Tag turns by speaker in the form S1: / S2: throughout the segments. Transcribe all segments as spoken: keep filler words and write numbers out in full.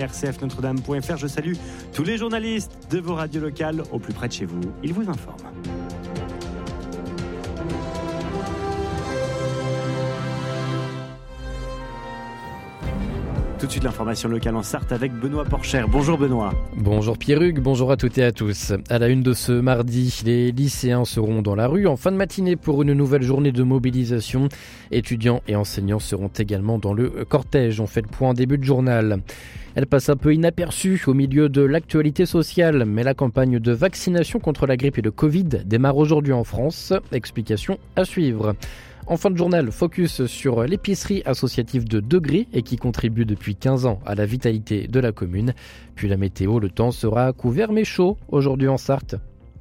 S1: R C F Notre Dame point F R. Je salue tous les journalistes de vos radios locales au plus près de chez vous. Ils vous informent. Tout de suite l'information locale en Sarthe avec Benoît Porcher. Bonjour Benoît.
S2: Bonjour Pierruc, bonjour à toutes et à tous. À la une de ce mardi, les lycéens seront dans la rue en fin de matinée pour une nouvelle journée de mobilisation. Étudiants et enseignants seront également dans le cortège. On fait le point en début de journal. Elle passe un peu inaperçue au milieu de l'actualité sociale, mais la campagne de vaccination contre la grippe et le Covid démarre aujourd'hui en France. Explication à suivre. En fin de journal, focus sur l'épicerie associative de Degré et qui contribue depuis quinze ans à la vitalité de la commune. Puis la météo, le temps sera couvert mais chaud aujourd'hui en Sarthe.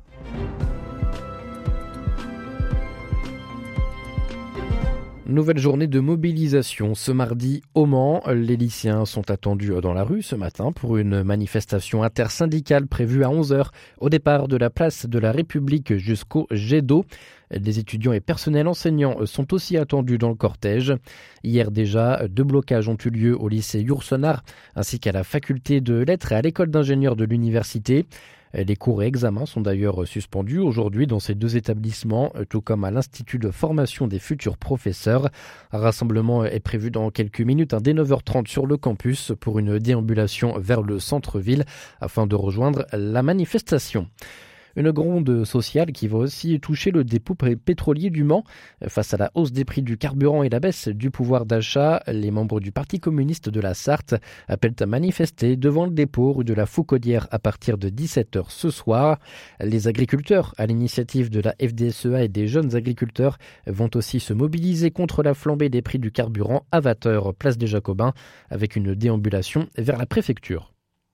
S2: Nouvelle journée de mobilisation ce mardi au Mans. Les lycéens sont attendus dans la rue ce matin pour une manifestation intersyndicale prévue à onze heures au départ de la place de la République jusqu'au jet d'eau. Les étudiants et personnels enseignants sont aussi attendus dans le cortège. Hier déjà, deux blocages ont eu lieu au lycée Yourcenar ainsi qu'à la faculté de lettres et à l'école d'ingénieurs de l'université. Les cours et examens sont d'ailleurs suspendus aujourd'hui dans ces deux établissements, tout comme à l'Institut de formation des futurs professeurs. Un rassemblement est prévu dans quelques minutes, dès neuf heures trente sur le campus pour une déambulation vers le centre-ville afin de rejoindre la manifestation. Une gronde sociale qui va aussi toucher le dépôt pétrolier du Mans. Face à la hausse des prix du carburant et la baisse du pouvoir d'achat, les membres du Parti communiste de la Sarthe appellent à manifester devant le dépôt rue de la Foucaudière à partir de dix-sept heures ce soir. Les agriculteurs, à l'initiative de la F D S E A et des jeunes agriculteurs, vont aussi se mobiliser contre la flambée des prix du carburant à vingt heures, place des Jacobins, avec une déambulation vers la préfecture.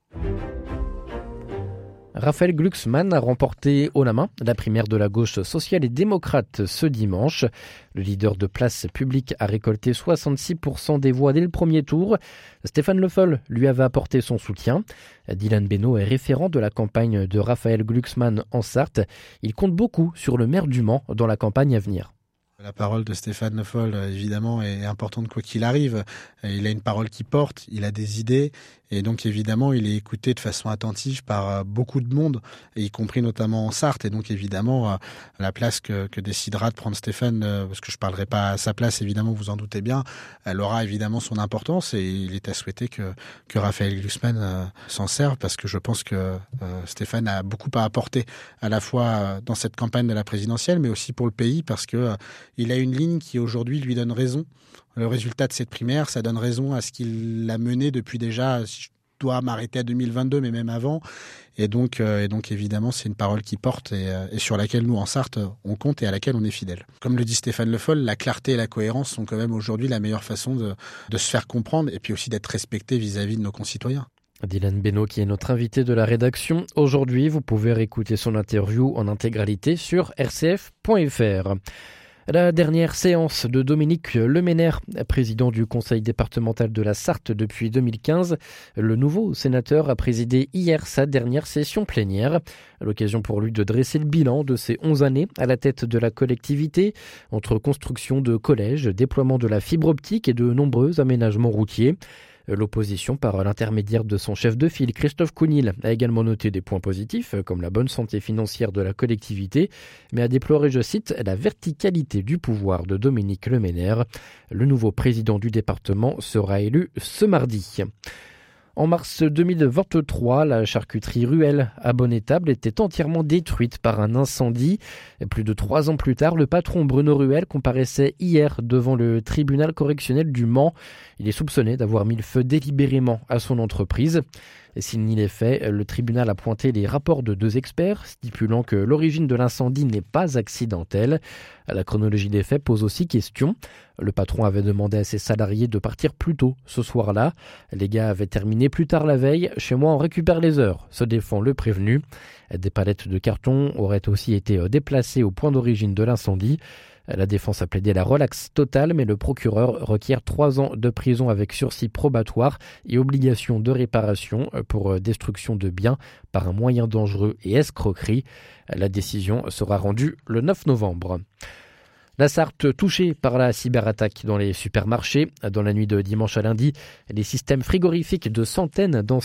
S2: Raphaël Glucksmann a remporté haut la main la primaire de la gauche sociale et démocrate ce dimanche. Le leader de Place Publique a récolté soixante-six pour cent des voix dès le premier tour. Stéphane Le Foll lui avait apporté son soutien. Dylan Beno est référent de la campagne de Raphaël Glucksmann en Sarthe. Il compte beaucoup sur le maire du Mans dans la campagne à venir.
S3: La parole de Stéphane Le Foll, évidemment, est importante quoi qu'il arrive. Il a une parole qui porte, il a des idées, et donc évidemment, il est écouté de façon attentive par beaucoup de monde, y compris notamment en Sarthe. Et donc évidemment, la place que, que décidera de prendre Stéphane, parce que je parlerai pas à sa place, évidemment, vous en doutez bien, elle aura évidemment son importance, et il est à souhaiter que, que Raphaël Glucksmann s'en serve, parce que je pense que euh, Stéphane a beaucoup à apporter, à la fois dans cette campagne de la présidentielle, mais aussi pour le pays, parce que euh, il a une ligne qui aujourd'hui lui donne raison. Le résultat de cette primaire, ça donne raison à ce qu'il a mené depuis déjà, si je dois m'arrêter à deux mille vingt-deux, mais même avant. Et donc, euh, et donc évidemment, c'est une parole qui porte et, euh, et sur laquelle nous, en Sarthe, on compte et à laquelle on est fidèle. Comme le dit Stéphane Le Foll, la clarté et la cohérence sont quand même aujourd'hui la meilleure façon de, de se faire comprendre et puis aussi d'être respecté vis-à-vis de nos concitoyens.
S2: Dylan Beno qui est notre invité de la rédaction. Aujourd'hui, vous pouvez réécouter son interview en intégralité sur R C F point F R. La dernière séance de Dominique Leméner, président du conseil départemental de la Sarthe depuis deux mille quinze. Le nouveau sénateur a présidé hier sa dernière session plénière. L'occasion pour lui de dresser le bilan de ses onze années à la tête de la collectivité, entre construction de collèges, déploiement de la fibre optique et de nombreux aménagements routiers. L'opposition, par l'intermédiaire de son chef de file, Christophe Counil, a également noté des points positifs, comme la bonne santé financière de la collectivité, mais a déploré, je cite, la verticalité du pouvoir de Dominique Leméner. Le nouveau président du département sera élu ce mardi. En mars deux mille vingt-trois, la charcuterie Ruelle à Bonnetable était entièrement détruite par un incendie. Plus de trois ans plus tard, le patron Bruno Ruelle comparaissait hier devant le tribunal correctionnel du Mans. Il est soupçonné d'avoir mis le feu délibérément à son entreprise. Et s'il n'y est fait, le tribunal a pointé les rapports de deux experts, stipulant que l'origine de l'incendie n'est pas accidentelle. La chronologie des faits pose aussi question. Le patron avait demandé à ses salariés de partir plus tôt ce soir-là. Les gars avaient terminé plus tard la veille. Chez moi, on récupère les heures, se défend le prévenu. Des palettes de carton auraient aussi été déplacées au point d'origine de l'incendie. La défense a plaidé la relaxe totale, mais le procureur requiert trois ans de prison avec sursis probatoire et obligation de réparation pour destruction de biens par un moyen dangereux et escroquerie. La décision sera rendue le neuf novembre. La Sarthe touchée par la cyberattaque dans les supermarchés. Dans la nuit de dimanche à lundi, les systèmes frigorifiques de centaines d'anciens